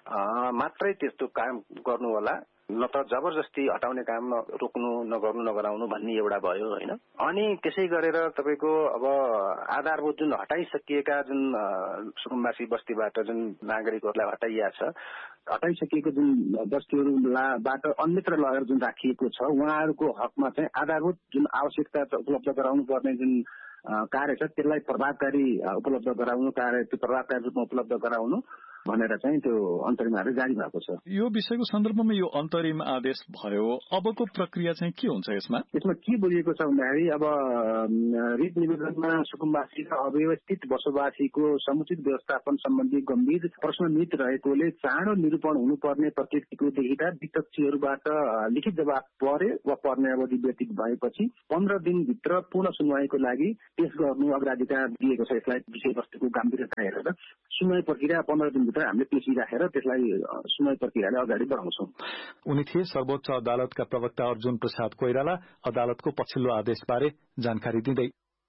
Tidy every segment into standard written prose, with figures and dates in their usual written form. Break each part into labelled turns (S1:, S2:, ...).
S1: मात्रै त्यस्तो काम गर्नु होला, न त जबरजस्ती हटाउने काम रोक्नु नगर्नु नगराउनु भन्ने एउटा भयो हैन। अनि त्यसै गरेर तपाईको अब आधारभूत जुन हटाइसकिएका जुन सुकुम्बासी बस्तीबाट जुन नागरिकहरूलाई हटाइया छ, हटाइसकिएको जुन बस्तीहरूबाट अन्यत्र लगेर जुन राखिएको छ उहाँहरूको हकमा चाहिँ आधारभूत जुन आवश्यकता उपलब्ध गराउनु पर्ने जुन कार्य छ त्यसलाई प्रभावकारी उपलब्ध गराउनु, कार्य प्रभावकारी रूपमा उपलब्ध गराउनु भनेर चाहिँ त्यो अन्तरिम आदेश जारी भएको छ।
S2: यो विषयको सन्दर्भमा यो अन्तरिम आदेश भयो, अबको प्रक्रिया चाहिँ के हुन्छ यसमा?
S1: यसमा के बुझिएको छ भन्दाखेरि अब रिट निवेदनमा सुकुम्बासी र अव्यवस्थित बसोबासीको समुचित व्यवस्थापन सम्बन्धी गम्भीर प्रश्नमित रहेकोले चाँडो निरूपण हुनुपर्ने प्रकृतिको देखिँदा विपक्षीहरूबाट लिखित जवाब परे वा पर्ने अवधि व्यतीत भएपछि 15 दिनभित्र पूर्ण सुनवाईको लागि पेश गर्नु अग्राधिकार दिएको छ। यसलाई विषयवस्तुको गम्भीरता हेरेर सुनवाई प्रक्रिया 15 दिनभित्र हामीले पेशी राखेर त्यसलाई सुनवाई प्रक्रियालाई अगाडि बढाउँछौं।
S2: उनी थिए सर्वोच्च अदालतका प्रवक्ता अर्जुन प्रसाद कोइराला अदालतको पछिल्लो आदेशबारे जानकारी दिँदै।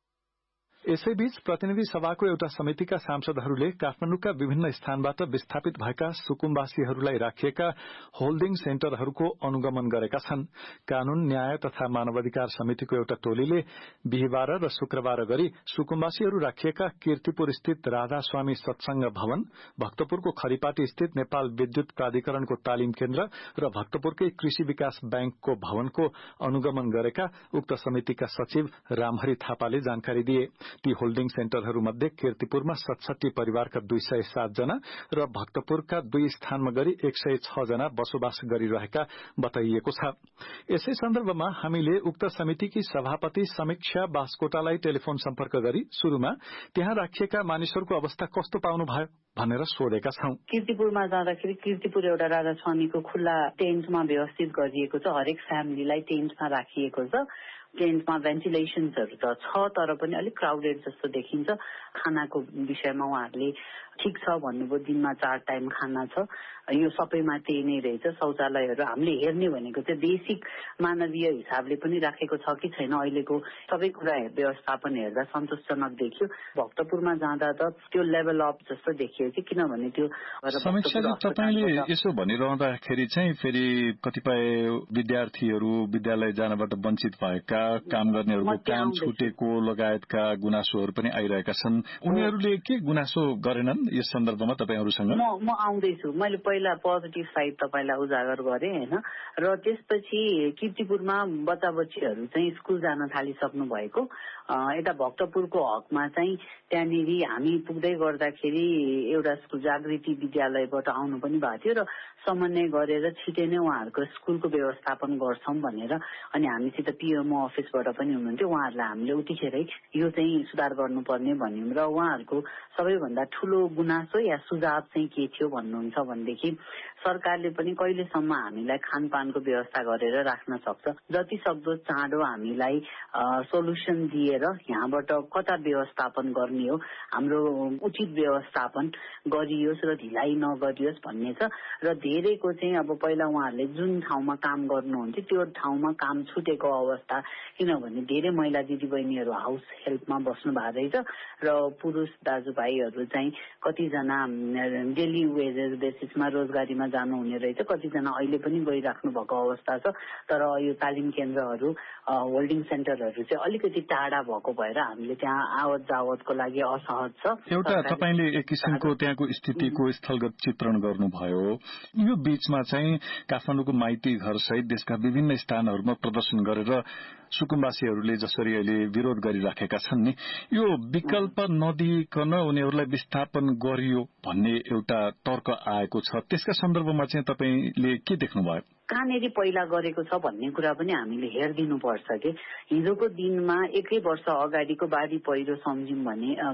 S2: यसैबीच प्रतिनिधि सभाको एउटा समितिका सांसदहरूले काठमाडौँका विभिन्न स्थानबाट विस्थापित भएका सुकुम्बासीहरूलाई राखिएका होल्डिङ सेन्टरहरूको अनुगमन गरेका छन्। कानून न्याय तथा मानवाधिकार समितिको एउटा टोलीले बिहिबार र शुक्रबार गरी सुकुम्बासीहरू राखिएका कीर्तिपुर स्थित राधास्वामी सत्संग भवन, भक्तपुरको खरिपाटी स्थित नेपाल विद्युत प्राधिकरणको तालिम केन्द्र र भक्तपुरकै कृषि विकास बैंकको भवनको अनुगमन गरेका उक्त समितिका सचिव रामहरि थापाले जानकारी दिए। ती होल्डिङ सेन्टरहरूमध्ये कीर्तिपुरमा 67 परिवारका 207 जना र भक्तपुरका 2 स्थानमा गरी 106 जना बसोबास गरिरहेका बताइएको छ। यसै सन्दर्भमा हामीले उक्त समितिकी सभापति समीक्षा बास्कोटालाई टेलिफोन सम्पर्क गरी शुरूमा त्यहाँ राखिएका मानिसहरूको अवस्था कस्तो पाउनु भयो भनेर सोधेका छौं।
S3: कीर्तिपुरमा जाँदाखेरि कीर्तिपुर एउटा राधास्वामीको खुल्ला टेन्टमा व्यवस्थित गरिएको छ। हरेक फ्यामिलीलाई टेन्टमा राखिएको छ। टेन्टमा भेन्टिलेसन्सहरू त छ, तर पनि अलिक क्राउडेड जस्तो देखिन्छ। खानाको विषयमा उहाँहरूले ठिक छ भन्नुभयो, दिनमा 4 टाइम खाना छ। यो सबैमा त्यही नै रहेछ। शौचालयहरू हामीले हेर्ने भनेको चाहिँ बेसिक मानवीय हिसाबले पनि राखेको छ कि छैन, अहिलेको सबै कुरा व्यवस्थापन हेर्दा सन्तोषजनक देखियो। भक्तपुरमा जाँदा त त्यो लेभल अप जस्तो देखियो कि, किनभने त्यो
S2: समीक्षाले तपाईले यसो भनिरहँदाखेरि चाहिँ फेरि कतिपय विद्यार्थीहरू विद्यालय जानबाट वञ्चित भएका, काम गर्नेहरूको काम छुटेको लगायतका गुनासोहरू पनि आइरहेका छन्। उनीहरूले के गुनासो गरेनन् यस सन्दर्भमा तपाईहरुसँग?
S3: म आउँदैछु। मैले पहिला पोजिटिभ साइड तपाईलाई उजागर गरे हैन, र त्यसपछि कीर्तिपुरमा बच्चा बच्चीहरू चाहिँ स्कुल जान थालिसक्नु भएको। यता भक्तपुरको हकमा चाहिँ त्यहाँनिर हामी पुग्दै गर्दाखेरि एउटा स्कुल जागृति विद्यालयबाट आउनु पनि भएको थियो र समन्वय गरेर छिटै नै उहाँहरूको स्कुलको व्यवस्थापन गर्छौं भनेर, अनि हामीसित पिएमओ अफिसबाट पनि हुनुहुन्थ्यो। उहाँहरूलाई हामीले उतिखेरै यो चाहिँ सुधार गर्नुपर्ने भन्यौं र उहाँहरूको सबैभन्दा ठूलो गुनासो या सुझाव चाहिँ के थियो भन्नुहुन्छ भनेदेखि सरकारले पनि कहिलेसम्म हामीलाई खानपानको व्यवस्था गरेर राख्न सक्छ, जति सक्दो चाँडो हामीलाई सोलुसन दिएर यहाँबाट कता व्यवस्थापन गर्ने हो, हाम्रो उचित व्यवस्थापन गरियोस् र ढिलाइ नगरियोस् भन्ने छ। र धेरैको चाहिँ अब पहिला उहाँहरूले जुन ठाउँमा काम गर्नुहुन्थ्यो त्यो ठाउँमा काम छुटेको अवस्था, किनभने धेरै महिला दिदीबहिनीहरू हाउस हेल्पमा बस्नु भएको रहेछ र पुरुष दाजुभाइहरू चाहिँ कतिजना डेली वेजेस बेसिसमा रोजगारीमा जानुहुने रहेछ, कतिजना अहिले पनि गइराख्नु भएको अवस्था छ। तर यो तालिम केन्द्रहरू होल्डिङ सेन्टरहरू चाहिँ अलिकति टाढा भएको भएर हामीले त्यहाँ आवत जावतको लागि असहज छ।
S2: एउटा तपाईले एक किसिमको त्यहाँको स्थितिको स्थलगत चित्रण गर्नुभयो। यो बीचमा चाहिँ काठमाडौँको माइती घर सहित देशका विभिन्न स्थानहरूमा प्रदर्शन गरेर सुकुम्बासीहरूले जसरी अहिले विरोध गरिराखेका छन् नि, यो विकल्प नदिइकन उनीहरूलाई विस्थापन गरियो भन्ने एउटा तर्क आएको छ। त्यसका सन्दर्भमा चाहिँ तपाईले के देख्नुभयो?
S3: कहाँनेरि पहिला गरेको छ भन्ने कुरा पनि हामीले हेरिदिनुपर्छ कि हिजोको दिनमा 1 वर्ष अगाडिको बाढी पहिरो सम्झ्यौं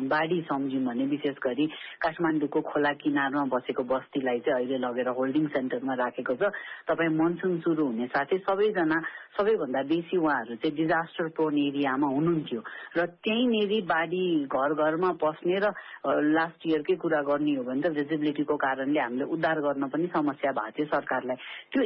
S3: भने विशेष गरी काठमाडौँको खोला किनारमा बसेको बस्तीलाई चाहिँ अहिले लगेर होल्डिङ सेन्टरमा राखेको छ। तपाईँ मनसुन सुरु हुने साथै सबैभन्दा बेसी उहाँहरू चाहिँ डिजास्टर प्रोन एरियामा हुनुहुन्थ्यो र त्यहीँनेरि बाढी घर घरमा पस्ने र लास्ट इयरकै कुरा गर्ने हो भने त भिजिबिलिटीको कारणले हामीले उद्धार गर्न पनि समस्या भएको थियो सरकारलाई। त्यो एरिया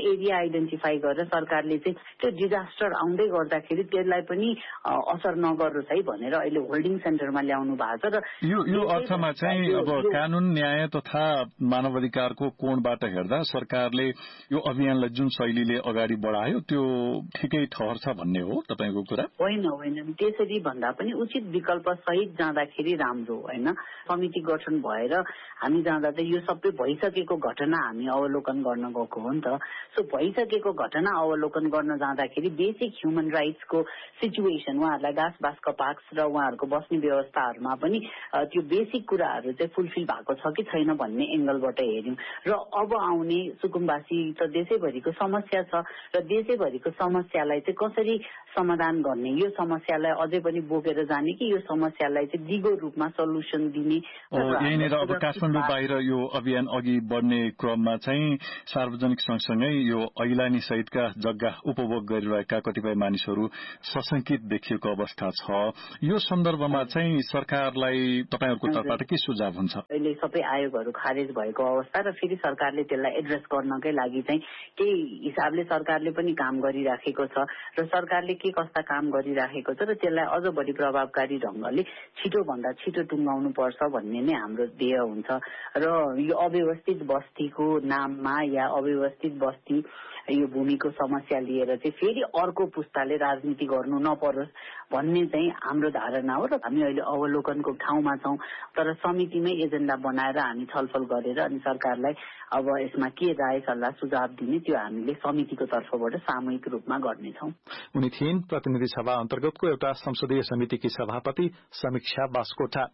S3: आइडेन्टिफाई गरेर सरकारले चाहिँ त्यो डिजास्टर आउँदै गर्दाखेरि त्यसलाई पनि असर नगरोस् है भनेर अहिले होल्डिङ सेन्टरमा ल्याउनु भएको छ। र
S2: यो अर्थमा चाहिँ अब कानून न्याय तथा मानव अधिकारको कोणबाट हेर्दा सरकारले यो अभियानलाई जुन शैलीले अगाडि बढायो त्यो ठिकै ठहर्छ भन्ने हो तपाईको कुरा?
S3: होइन, त्यसरी भन्दा पनि उचित विकल्प सहित जाँदाखेरि राम्रो होइन। समिति गठन भएर हामी जाँदा चाहिँ यो सबै भइसकेको घटना हामी अवलोकन गर्न गएको हो नि त। सो भइसकेको घटना अवलोकन गर्न जाँदाखेरि बेसिक ह्युमन राइट्सको सिचुएसन उहाँहरूलाई घाँस बास कपास र उहाँहरूको बस्ने व्यवस्थाहरूमा पनि त्यो बेसिक कुराहरू चाहिँ फुलफिल भएको छ कि छैन भन्ने एंगलबाट हेर्यौं। र अब आउने सुकुम्बासी त देशैभरिको समस्या छ र देशैभरिको समस्यालाई चाहिँ कसरी समाधान गर्ने, यो समस्यालाई अझै पनि बोकेर जाने कि यो समस्यालाई चाहिँ दिगो रूपमा सल्युसन दिने।
S2: यहीँनिर अब काठमाडौँ बाहिर यो अभियान अघि बढ्ने क्रममा चाहिँ सार्वजनिक सँगसँगै यो ऐलानी सहितका जग्गा उपभोग गरिरहेका कतिपय मानिसहरू सशंकित देखिएको अवस्था छ। यो सन्दर्भमा चाहिँ सरकारलाई तपाईहरुको तर्फबाट के सुझाव हुन्छ?
S3: अहिले सबै आयोगहरू खारेज भएको अवस्था र फेरि सरकारले त्यसलाई एड्रेस गर्नकै लागि चाहिँ केही हिसाबले सरकारले पनि काम गरिराखेको छ र सरकारले के कस्ता काम गरिराखेको छ र त्यसलाई अझ बढी प्रभावकारी ढंगले छिटोभन्दा छिटो टुङ्गाउनु पर्छ भन्ने नै हाम्रो ध्येय हुन्छ। र यो अव्यवस्थित बस्तीको नाममा या अव्यवस्थित बस्ती यो भूमिको समस्या लिएर चाहिँ फेरि अर्को पुस्ताले राजनीति गर्नु नपरोस् भन्ने चाहिँ हाम्रो धारणा हो र हामी अहिले अवलोकनको ठाउँमा छौं। तर समितिमै एजेन्डा बनाएर हामी छलफल गरेर अनि सरकारलाई अब यसमा के राय सल्लाह सुझाव दिने त्यो हामीले समितिको तर्फबाट सामूहिक रूपमा गर्नेछौं।
S2: उनी थिइन् प्रतिनिधि सभा अन्तर्गतको एउटा संसदीय समितिकी सभापति समीक्षा बास्कोटा।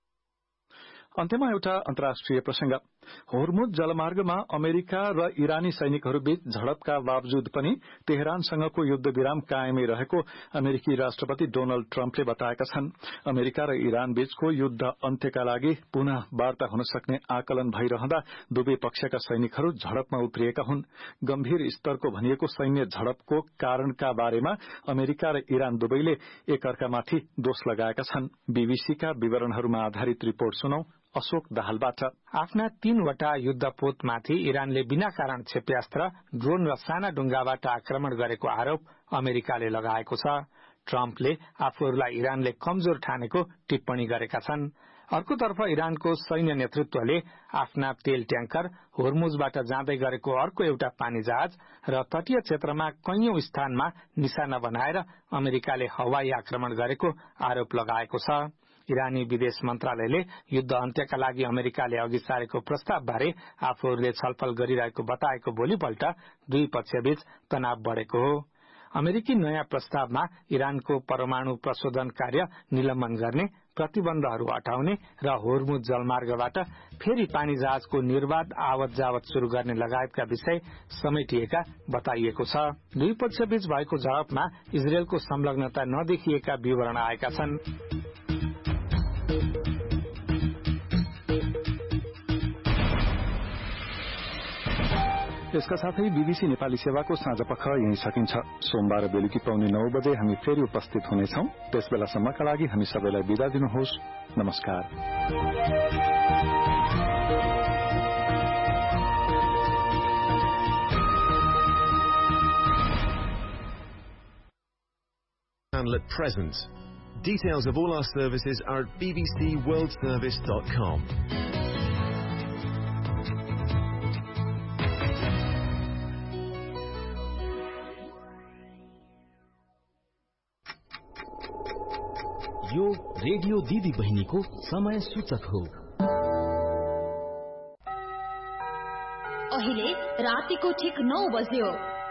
S2: अन्त्यमा एउटा अन्तर्राष्ट्रिय प्रसंग। होर्मुज जलमार्गमा अमेरिका र इरानी सैनिकहरूबीच झडपका बावजुद पनि तेहरानसँगको युद्ध विराम कायमै रहेको अमेरिकी राष्ट्रपति डोनाल्ड ट्रम्पले बताएका छन्। अमेरिका र इरान बीचको युद्ध अन्त्यका लागि पुनः वार्ता हुन सक्ने आकलन भइरहँदा दुवै पक्षका सैनिकहरू झडपमा उत्रिएका हुन्। गम्भीर स्तरको भनिएको सैन्य झडपको कारणका बारेमा अमेरिका र इरान दुवैले एकअर्कामाथि दोष लगाएका छन्। बीबीसीका विवरणहरूमा आधारित रिपोर्ट सुनौ अशोक दाहालबाट।
S4: आफ्ना 3वटा युद्धपोतमाथि इरानले बिना कारण क्षेप्यास्त्र, ड्रोन र साना डुङ्गाबाट आक्रमण गरेको आरोप अमेरिकाले लगाएको छ। ट्रम्पले आफूहरूलाई इरानले कमजोर ठानेको टिप्पणी गरेका छन्। अर्कोतर्फ इरानको सैन्य नेतृत्वले आफ्ना तेल ट्याङ्कर होर्मुजबाट जाँदै गरेको अर्को एउटा पानी जहाज र तटीय क्षेत्रमा कैयौं स्थानमा निशाना बनाएर अमेरिकाले हवाई आक्रमण गरेको आरोप लगाएको छ। इरानी विदेश मन्त्रालयले युद्ध अन्त्यका लागि अमेरिकाले अघि सारेको प्रस्तावबारे आफूहरूले छलफल गरिरहेको बताएको भोलिपल्ट दुई पक्षबीच तनाव बढेको हो। अमेरिकी नयाँ प्रस्तावमा इरानको परमाणु प्रशोधन कार्य निलम्बन गर्ने, प्रतिबन्धहरू हटाउने र होर्मुज जलमार्गबाट फेरि पानी जहाजको निर्बाध आवत जावत शुरू गर्ने लगायतका विषय समेटिएका बताइएको छ। दुई पक्षबीच भएको झडपमा इजरायलको संलग्नता नदेखिएका विवरण आएका छन्।
S2: यसका साथै बीबीसी नेपाली सेवाको साँझपख यही सकिन्छ। सोमबार बेलुकी पाउने 9 बजे हामी फेरि उपस्थित हुनेछौं। त्यसबेलासम्मका लागि हामी सबैलाई बिदा दिनुहोस्। नमस्कार।
S5: At present, details of all our services are at bbcworldservice.com.
S6: यो रेडियो दिदी बहिनीको समय सूचक हो।
S7: अहिले रातिको ठीक 9 बज्यो।